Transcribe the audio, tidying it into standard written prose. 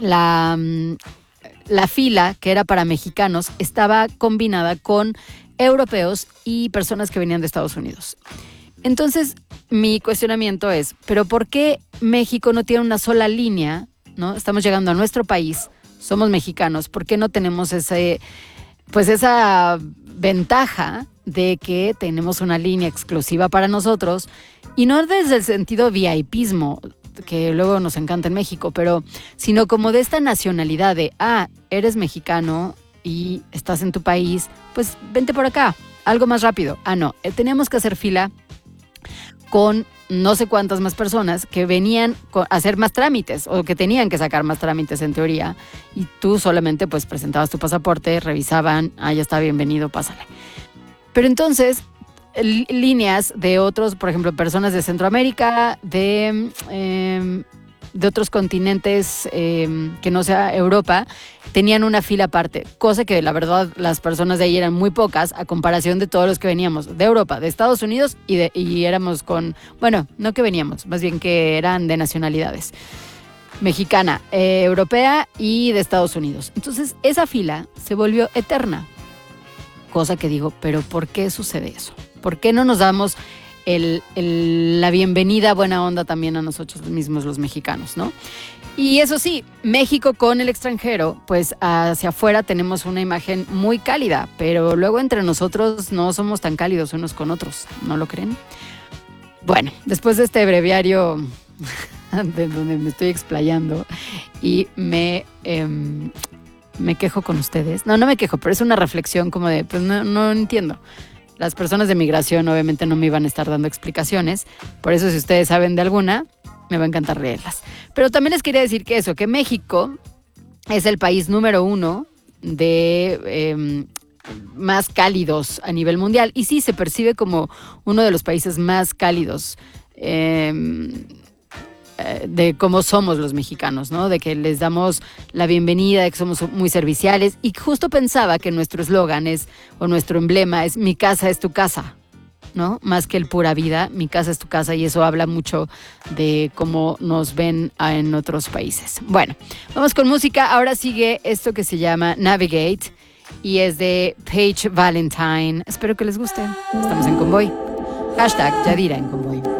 la, la fila que era para mexicanos estaba combinada con europeos y personas que venían de Estados Unidos. Entonces, mi cuestionamiento es, ¿pero por qué México no tiene una sola línea? ¿No? Estamos llegando a nuestro país, somos mexicanos, ¿por qué no tenemos esa ventaja de que tenemos una línea exclusiva para nosotros? Y no desde el sentido VIPismo, que luego nos encanta en México, pero sino como de esta nacionalidad de, eres mexicano y estás en tu país, pues vente por acá, algo más rápido. No, teníamos que hacer fila con no sé cuántas más personas que venían a hacer más trámites o que tenían que sacar más trámites en teoría, y tú solamente pues presentabas tu pasaporte, revisaban, ya está, bienvenido, pásale. Pero entonces, líneas de otros, por ejemplo, personas de Centroamérica, de otros continentes que no sea Europa, tenían una fila aparte, cosa que la verdad las personas de ahí eran muy pocas a comparación de todos los que veníamos de Europa, de Estados Unidos y éramos no que veníamos, más bien que eran de nacionalidades mexicana, europea y de Estados Unidos. Entonces esa fila se volvió eterna, cosa que digo, pero ¿por qué sucede eso? ¿Por qué no nos damos la bienvenida buena onda también a nosotros mismos los mexicanos, ¿no? Y eso sí, México con el extranjero, pues hacia afuera tenemos una imagen muy cálida, pero luego entre nosotros no somos tan cálidos unos con otros, ¿no lo creen? Bueno, después de este breviario de donde me estoy explayando y me quejo con ustedes, no me quejo, pero es una reflexión como de, pues no entiendo. Las personas de migración obviamente no me iban a estar dando explicaciones, por eso si ustedes saben de alguna, me va a encantar leerlas. Pero también les quería decir que México es el país número 1 de más cálidos a nivel mundial. Y sí, se percibe como uno de los países más cálidos de cómo somos los mexicanos, ¿no? De que les damos la bienvenida, de que somos muy serviciales. Y justo pensaba que nuestro eslogan o nuestro emblema es "Mi casa es tu casa", ¿no? Más que el pura vida, mi casa es tu casa, y eso habla mucho de cómo nos ven en otros países. Bueno, vamos con música. Ahora sigue esto que se llama Navigate y es de Paige Valentine. Espero que les guste. Estamos en Convoy. #Yadira en Convoy.